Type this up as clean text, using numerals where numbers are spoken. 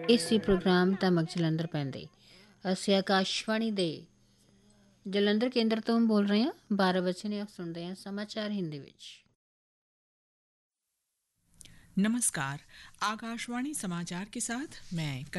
ਇਸੀ ਪ੍ਰੋਗਰਾਮ ਧਮਕ ਜਲੰਧਰ ਪੈਂਦੇ। ਅਸੀਂ ਆਕਾਸ਼ਵਾਣੀ ਦੇ ਜਲੰਧਰ ਕੇਂਦਰ ਤੋਂ ਬੋਲ ਰਹੇ ਹਾਂ। 12 ਵਜੇ ਨੇ, ਆਪ ਸੁਣ ਰਹੇ हैं समाचार हिंदी ਵਿੱਚ। नमस्कार, आकाशवाणी समाचार के साथ मैं